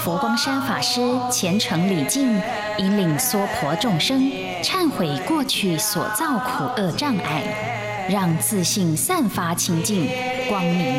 佛光山法师虔诚礼敬，引领娑婆众生忏悔过去所造苦厄障碍，让自信散发清净，光明